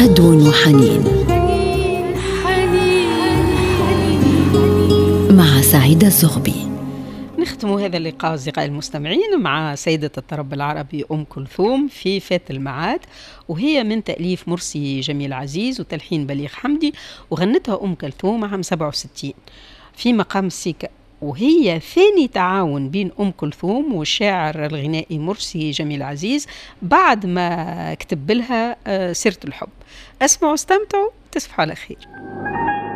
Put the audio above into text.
شدو وحنين مع سعيدة الزغبي. نختم هذا اللقاء أصدقائي المستمعين مع سيدة الطرب العربي أم كلثوم في فات المعاد، وهي من تأليف مرسي جميل عزيز وتلحين بليغ حمدي، وغنتها أم كلثوم عام 67 في مقام السيكا، وهي ثاني تعاون بين أم كلثوم والشاعر الغنائي مرسي جميل عزيز بعد ما كتب لها سيرة الحب. اسمعوا واستمتعوا، تصبحوا على خير.